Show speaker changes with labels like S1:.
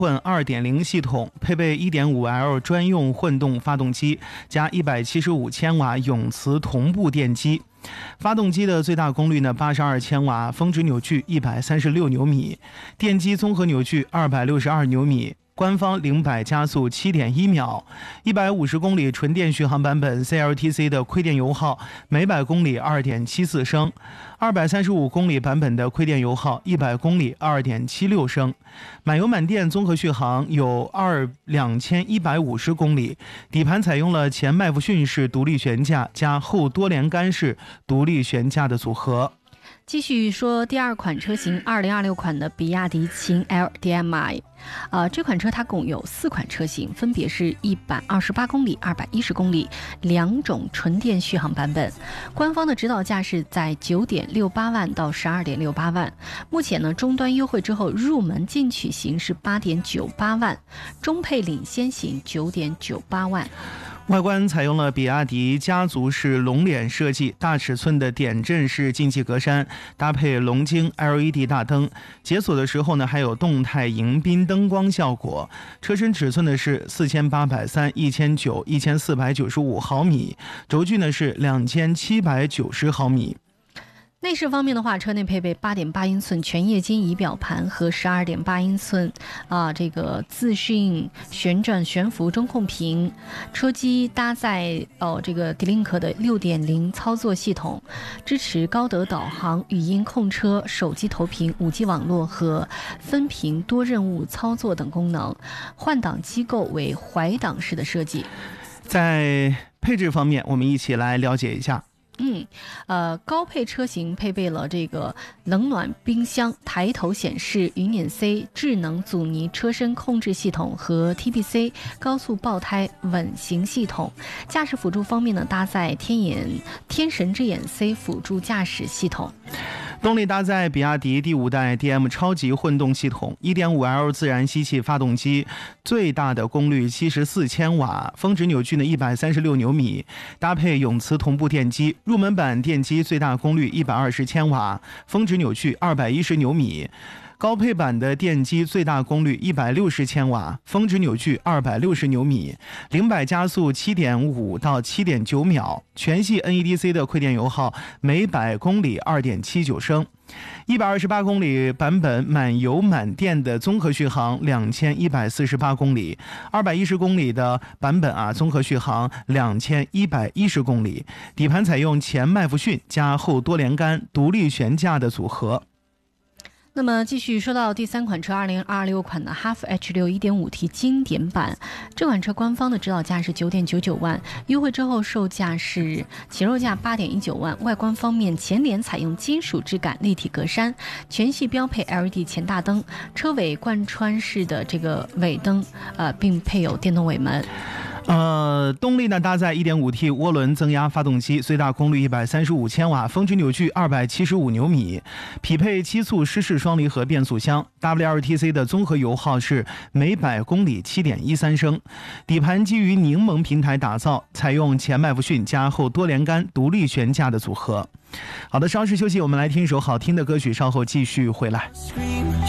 S1: 混 2.0 系统，配备 1.5L 专用混动发动机加175千瓦永磁同步电机。发动机的最大功率呢82千瓦，峰值扭矩136牛米，电机综合扭矩262牛米。官方0-100加速 7.1 秒，150公里纯电续航版本 CLTC 的亏电油耗每百公里 2.74 升，235公里版本的亏电油耗100公里 2.76 升。满油满电综合续航有2150公里，底盘采用了前麦弗逊式独立悬架加后多连杆式独立悬架的组合。
S2: 继续说第二款车型2026款的比亚迪秦 L-DM-i，这款车它共有4款车型，分别是128公里、210公里2种纯电续航版本。官方的指导价是在9.68万到12.68万。目前呢，终端优惠之后，入门进取型是8.98万，中配领先型9.98万。
S1: 外观采用了比亚迪家族式龙脸设计，大尺寸的点阵式进气格栅，搭配龙晶 LED 大灯，解锁的时候呢还有动态迎宾灯光效果。车身尺寸呢是4830、1900、1495毫米，轴距呢是2790毫米。
S2: 内饰方面的话，车内配备8.8英寸全液晶仪表盘和12.8英寸这个自适旋转悬浮中控屏。车机搭载这个 D-Link 的6.0操作系统，支持高德导航、语音控车、手机投屏、5G 网络和分屏多任务操作等功能。换挡机构为怀档式的设计。
S1: 在配置方面，我们一起来了解一下。
S2: 高配车型配备了这个冷暖冰箱、抬头显示、云辇 C 智能阻尼车身控制系统和 TBC 高速爆胎稳行系统。驾驶辅助方面呢，搭载天神之眼 C 辅助驾驶系统。
S1: 动力搭载比亚迪第5代 DM 超级混动系统， 1.5L 自然吸气发动机，最大的功率74千瓦，峰值扭矩呢136牛米，搭配永磁同步电机。入门版电机最大功率120千瓦，峰值扭矩210牛米。高配版的电机最大功率160千瓦，峰值扭矩260牛米，0-100加速 7.5 到 7.9 秒，全系 NEDC 的亏电油耗每百公里 2.79 升。128公里版本满油满电的综合续航2148公里，210公里的版本综合续航2110公里，底盘采用前麦弗逊加后多连杆独立悬架的组合。
S2: 那么继续说到第3款车2026款的哈弗 H6 1.5T 经典版，这款车官方的指导价是9.99万，优惠之后售价是起售价8.19万。外观方面，前脸采用金属质感立体格栅，全系标配 LED 前大灯，车尾贯穿式的这个尾灯，并配有电动尾门。
S1: 动力呢搭载 1.5T 涡轮增压发动机，最大功率135千瓦，峰值扭矩275牛米，匹配7速湿式双离合变速箱。 WLTC 的综合油耗是每百公里 7.13 升。底盘基于柠檬平台打造，采用前麦弗逊加后多连杆独立悬架的组合。好的，稍事休息，我们来听一首好听的歌曲，稍后继续回来。